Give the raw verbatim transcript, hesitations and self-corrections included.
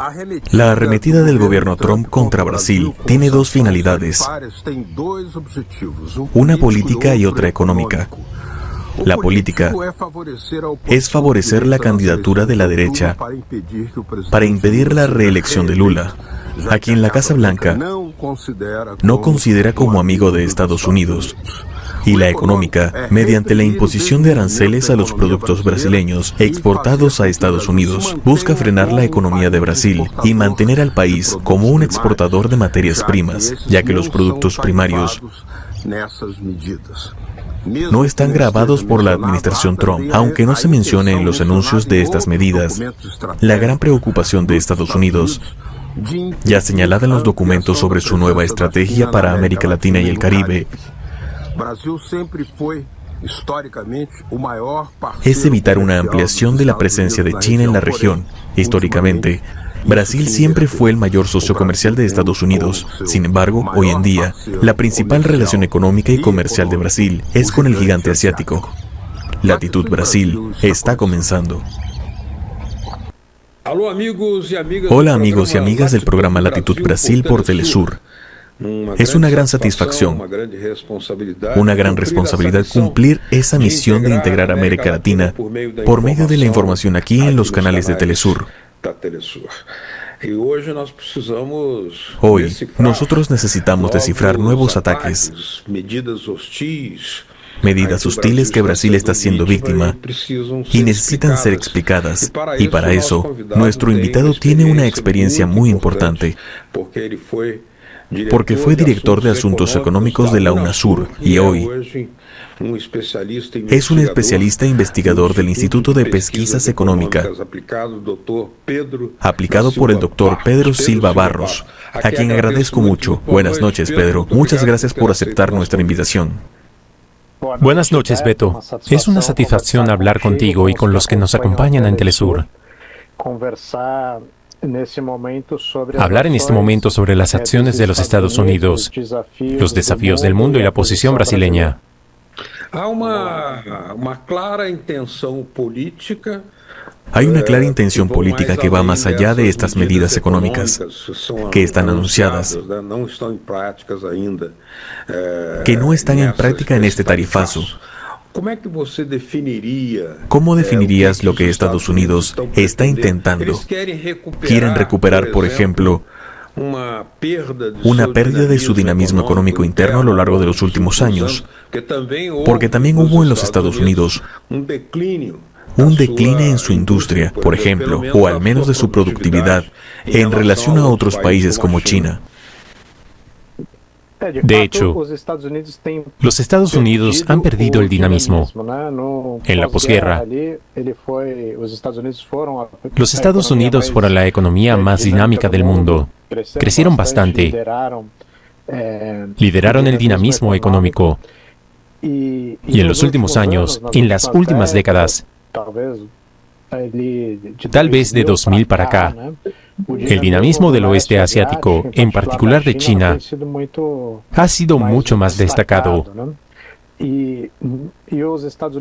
La arremetida del gobierno Trump contra Brasil tiene dos finalidades, una política y otra económica. La política es favorecer la candidatura de la derecha para impedir la reelección de Lula, a quien la Casa Blanca no considera como amigo de Estados Unidos. Y la económica, mediante la imposición de aranceles a los productos brasileños exportados a Estados Unidos, busca frenar la economía de Brasil y mantener al país como un exportador de materias primas, ya que los productos primarios no están gravados por la administración Trump. Aunque no se mencione en los anuncios de estas medidas, la gran preocupación de Estados Unidos, ya señalada en los documentos sobre su nueva estrategia para América Latina y el Caribe, es evitar una ampliación de la presencia de China en la región. Históricamente, Brasil siempre fue el mayor socio comercial de Estados Unidos. Sin embargo, hoy en día, la principal relación económica y comercial de Brasil es con el gigante asiático. Latitud Brasil está comenzando. Hola amigos y amigas del programa Latitud Brasil por Telesur. Es una gran satisfacción, una gran responsabilidad cumplir esa misión de integrar América Latina por medio de la información aquí en los canales de Telesur. Hoy, nosotros necesitamos descifrar nuevos ataques, medidas hostiles que Brasil está siendo víctima y necesitan ser explicadas. Y para eso, nuestro invitado tiene una experiencia muy importante, porque fue director de Asuntos Económicos de la UNASUR y hoy es un especialista investigador del Instituto de Pesquisas Económicas, aplicado por el doctor Pedro Silva Barros, a quien agradezco mucho. Buenas noches, Pedro. Muchas gracias por aceptar nuestra invitación. Buenas noches, Beto. Es una satisfacción hablar contigo y con los que nos acompañan en Telesur. Hablar en este momento sobre las acciones de los Estados Unidos, los desafíos del mundo y la posición brasileña. Hay una clara intención política que va más allá de estas medidas económicas, que están anunciadas, que no están en práctica en este tarifazo. ¿Cómo definirías lo que Estados Unidos está intentando? Quieren recuperar, por ejemplo, una pérdida de su dinamismo económico interno a lo largo de los últimos años, porque también hubo en los Estados Unidos un decline en su industria, por ejemplo, o al menos de su productividad, en relación a otros países como China. De hecho, los Estados Unidos han perdido el dinamismo. En la posguerra, los Estados Unidos fueron la economía más dinámica del mundo. Crecieron bastante. Lideraron el dinamismo económico. Y en los últimos años, en las últimas décadas, tal vez de dos mil para acá, el dinamismo del oeste asiático, en particular de China, ha sido mucho más destacado.